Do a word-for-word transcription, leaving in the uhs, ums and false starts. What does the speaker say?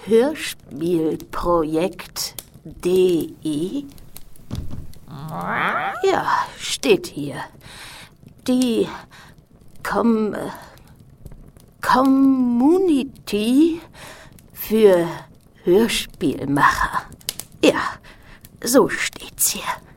Hörspielprojekt punkt de? Ja, steht hier. Die Com Community für Hörspielmacher. Ja, so steht's hier.